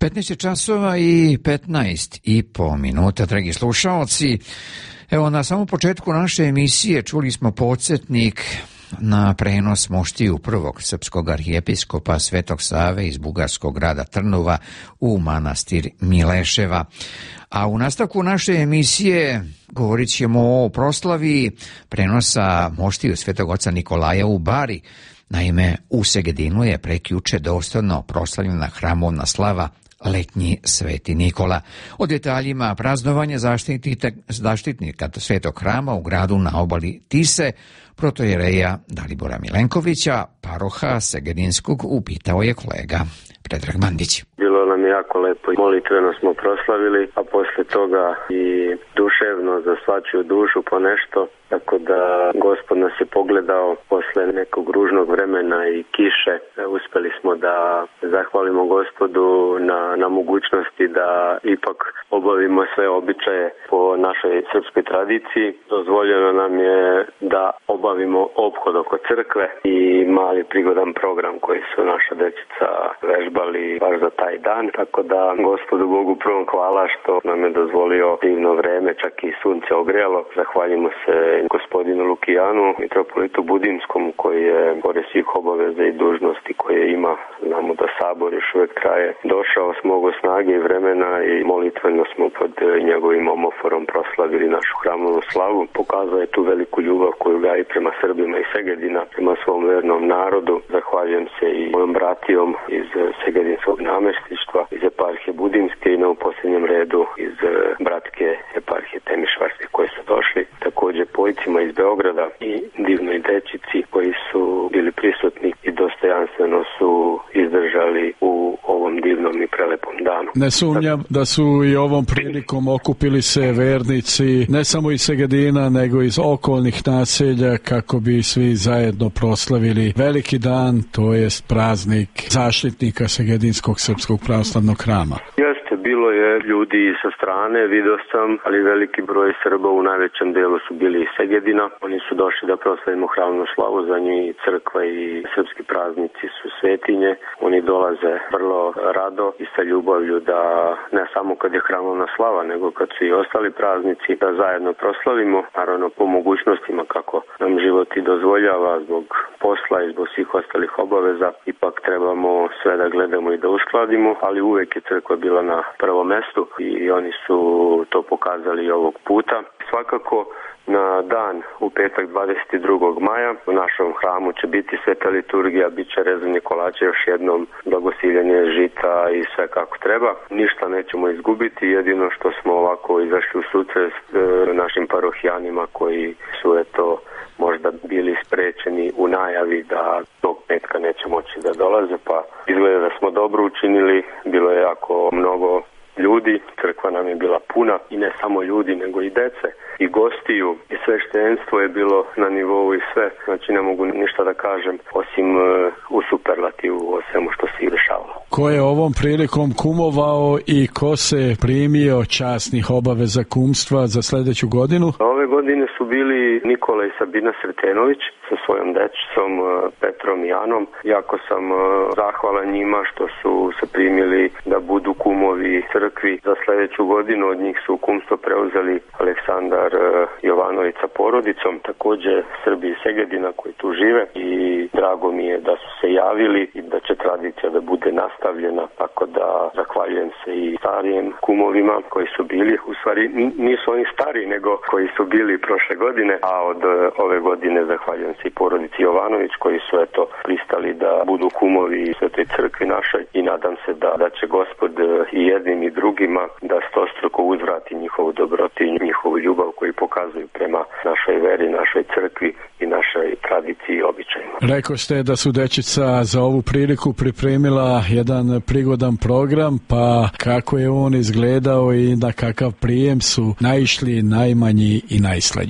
15 časova i 15,5 minuta, dragi slušalci. Evo, na samom početku naše emisije čuli smo podsjetnik na prenos moštiju prvog srpskog arhijepiskopa Svetog Save iz bugarskog grada Trnova u manastir Mileševa. A u nastavku naše emisije govorit ćemo o proslavi prenosa moštiju Svetog oca Nikolaja u Bari. Naime, u Segedinu je prekjuče dostojno proslavljena hramovna slava Letnji Sveti Nikola. O detaljima praznovanja zaštitnika Svetog hrama u gradu na obali Tise, protojereja Dalibora Milenkovića, paroha Segedinskog, upitao je kolega Predrag Mandić. Bilo nam jako lepo i molitveno smo proslavili, a posle toga i duševno za svačiju dušu po nešto, tako da Gospod nas je pogledao posle nekog ružnog vremena i kiše. Uspeli smo da zahvalimo Gospodu na mogućnosti da ipak obavimo sve običaje po našoj srpskoj tradiciji. Dozvoljeno nam je da obavimo ophod oko crkve i mali prigodan program koji su naša dečica vežbali baš za taj dan. Tako da Gospodu Bogu prvom hvala što nam je dozvolio divno vreme, čak i sunce ogrejalo. Zahvaljujemo se gospodinu Lukijanu, mitropolitu Budimskom, koji je, pored svih obaveza i dužnosti koje ima, znamo da sabor još uvek traje, došao s mnogo snage i vremena i molitveno smo pod njegovim omoforom proslavili našu hramovnu slavu. Pokazao je tu veliku ljubav koju gaji prema Srbima i Segedina, prema svom vernom narodu. Zahvaljujem se i mojom bratijom iz Segedinskog namestištva, iz eparhije Budimske i na u posljednjem redu iz bratske eparhije Temišvarske koji su došli. Također pojcima iz Beograda i divnoj dečici koji su bili prisutni i dostojanstveno su izdržali u ovom divnom i prelepom danu. Ne sumnjam da su i ovom prilikom okupili se vernici ne samo iz Segedina nego iz okolnih naselja kako bi svi zajedno proslavili veliki dan, to jest praznik zaštitnika Segedinskog srpskog pravoslavnog hrama. Bilo je ljudi sa strane, vidio sam, ali veliki broj Srba u najvećem delu su bili iz Segedina. Oni su došli da proslavimo hramnu slavu, za njih crkva i srpski praznici su svetinje. Oni dolaze vrlo rado i sa ljubavlju da ne samo kad je hramna slava, nego kad su i ostali praznici da zajedno proslavimo. Naravno po mogućnostima kako nam život i dozvoljava zbog posla i zbog svih ostalih obaveza. Ipak trebamo sve da gledamo i da uskladimo, ali uvek je crkva bila na prvom mestu i oni su to pokazali i ovog puta. Svakako na dan u petak 22. maja u našem hramu će biti sveta liturgija, bit će rezanje kolača, još jednom blagosiljanje žita i sve kako treba. Ništa nećemo izgubiti, jedino što smo ovako izašli u susret našim parohijanima koji su možda bili sprečeni u najavi da tog petka neće moći da dolaze, pa izgleda da smo dobro učinili, bilo je jako mnogo ljudi, crkva nam je bila puna i ne samo ljudi nego i dece i gostiju i sveštenstvo je bilo na nivou i sve, znači ne mogu ništa da kažem osim u superlativu o svemu što se dešavalo. Ko je ovom prilikom kumovao i ko se primio časnih obaveza kumstva za sljedeću godinu? Ove godine su bili Nikola i Sabina Sretenović sa svojom dečicom Petrom i Anom. Jako sam zahvalan njima što su se primili da budu kumovi crkvi za sljedeću godinu. Od njih su kumstvo preuzeli Aleksandar Jovanović sa porodicom, također Srbi iz Segedina koji tu žive i drago mi je da su se javili i da će tradicija da bude nastavljena, tako da zahvaljujem se i starijim kumovima koji su bili, u stvari nisu oni stari nego koji su bili prošle godine, a od ove godine zahvaljujem se i porodici Jovanović koji su pristali da budu kumovi Svetoj crkvi našoj i nadam se da će Gospod i jednim i drugima da stostruko uzvrati njihovu dobrotu i njihovu ljubav koju pokazuju prema našoj veri, našoj crkvi i našoj tradiciji i običajima. Rekao ste da su dečica za ovu priliku pripremila jedan prigodan program, pa kako je on izgledao i na kakav prijem su naišli najmanji i najslađi? Oni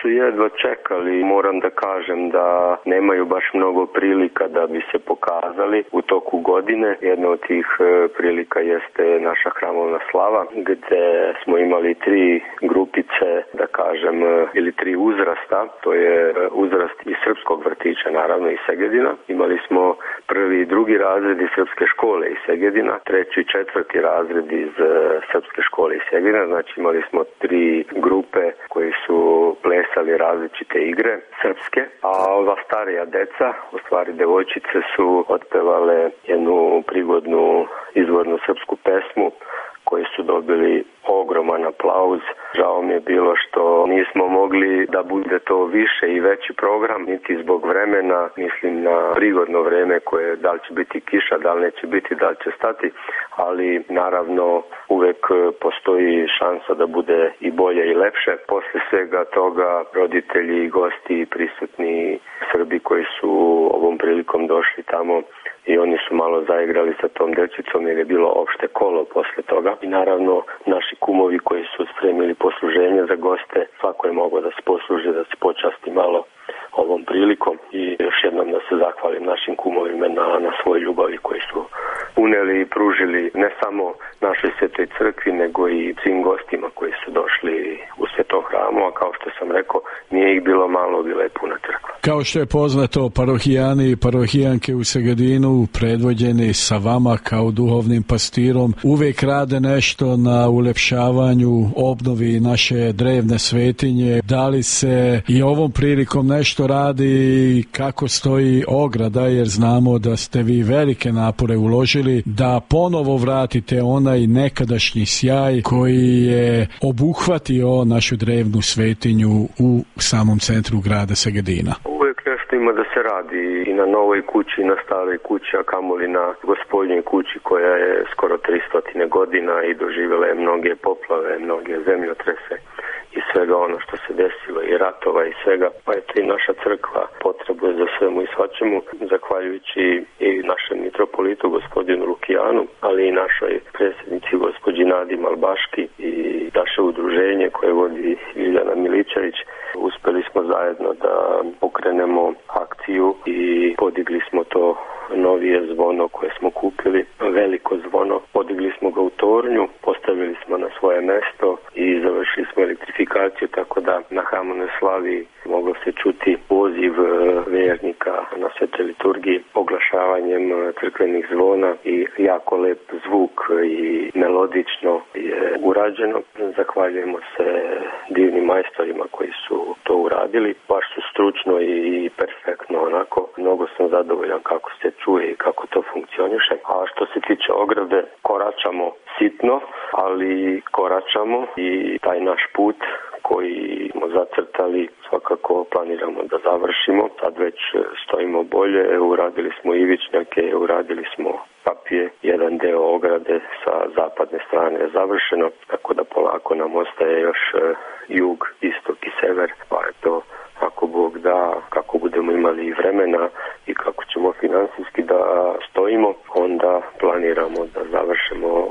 su jedva čekali. Moram da kažem da nemaju baš mnogo prilika da bi se pokazali u toku godine. Jedna od tih prilika jeste naša hramovna slava, gde smo imali 3 grupice, da kažem, ili 3 uzrasta. To je uzrast iz srpskog vrtića, naravno iz Segedina. Imali smo 1. i 2. razred iz srpske škole iz Segedina, 3. i 4. razred iz srpske škole iz Segedina. Znači imali smo 3 grupe koji su plesali različite igre srpske, a ova starija deca, u stvari devojčice, su otpevale jednu prigodnu izvornu srpsku pesmu koji su dobili ogroman aplauz. Žao mi je bilo što nismo mogli da bude to više i veći program, niti zbog vremena, mislim na prigodno vreme koje, da li će biti kiša, da li neće biti, da li će stati, ali naravno uvek postoji šansa da bude i bolje i lepše. Posle svega toga roditelji, gosti i prisutni Srbi koji su ovom prilikom došli tamo i oni su malo zaigrali sa tom dečicom jer je bilo opšte kolo posle toga. I naravno naši kumovi koji su spremili posluženje za goste, svako je mogao da se posluži, da se počasti malo ovom prilikom i još jednom da se zahvalim našim kumovima na svoj ljubavi koji su uneli i pružili ne samo našoj Svetoj crkvi, nego i svim gostima koji su došli u Svetom hramu, a kao što sam rekao, nije ih bilo malo, bila je puna crkva. Kao što je poznato, parohijani i parohijanke u Segedinu, predvođeni sa vama kao duhovnim pastirom, uvijek rade nešto na ulepšavanju, obnovi naše drevne svetinje. Da li se i ovom prilikom nešto radi, kako stoji ograda, jer znamo da ste vi velike napore uložili da ponovo vratite onaj nekadašnji sjaj koji je obuhvatio našu drevnu svetinju u samom centru grada Segedina. Uvijek nešto ima da se radi i na novoj kući i na staroj kući, a kamoli na Gospodnjoj kući koja je skoro 300 godina i doživjela je mnoge poplave, mnoge zemljotrese i svega ono što se desilo i ratova i svega. Pa eto i naša crkva potrebuje za svemu i svačemu, zahvaljujući i našem mitropolitu gospodinu Lukijanu, ali i našoj predsjednici gospođi Nadi Malbaški i naše udruženje koje vodi Ljiljana Miličević. Uspeli smo zajedno da pokrenemo akciju i podigli smo to novije zvono koje smo kupili, veliko zvono. Podigli smo ga u tornju, postavili smo na svoje mesto i završili smo elektrifikaciju, tako da na hramovnoj slavi moglo se čuti poziv vernika na Svetoj liturgiji oglašavanjem crkvenih zvona i jako lep zvuk i melodično je urađeno. Zahvaljujemo se divnim majstorima koji su to uradili. Baš su stručno i perfektno onako. Mnogo sam zadovoljan kako se čuje i kako to funkcioniše. A što se tiče ograde, koračamo sitno, ali koračamo i taj naš put koji smo zacrtali svakako planiramo da završimo. Sad već stojimo bolje, uradili smo ivičnjake, uradili smo kapije, jedan deo ograde sa zapadne strane je završeno, tako da polako nam ostaje još jug, istok i sever, pa je to ako Bog da, kako budemo imali i vremena i kako ćemo finansijski da stojimo, onda planiramo da završimo